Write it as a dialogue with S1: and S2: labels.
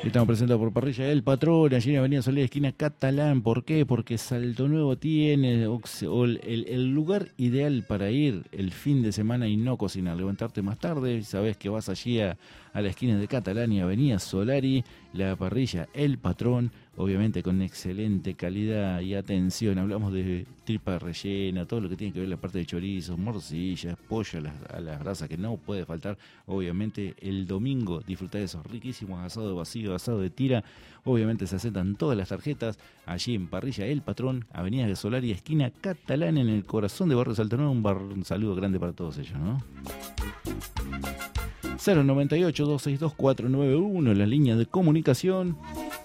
S1: Estamos presentados por Parrilla El Patrón, allí en Avenida Soledad, esquina Catalán. ¿Por qué? Porque Salto Nuevo tiene el lugar ideal para ir el fin de semana y no cocinar. Levantarte más tarde, sabes que vas allí a la esquina de Catalán y Avenida Solari, la Parrilla El Patrón, obviamente con excelente calidad y atención. Hablamos de tripa rellena, todo lo que tiene que ver la parte de chorizos, morcillas, pollo a las brasas, que no puede faltar. Obviamente el domingo disfrutar de esos riquísimos asados vacíos, asado de tira. Obviamente se aceptan todas las tarjetas allí en Parrilla El Patrón, Avenida de Solari, esquina Catalán, en el corazón de Barrio Salto Nuevo. Un saludo grande para todos ellos, ¿no? 098-262-491, la línea de comunicación.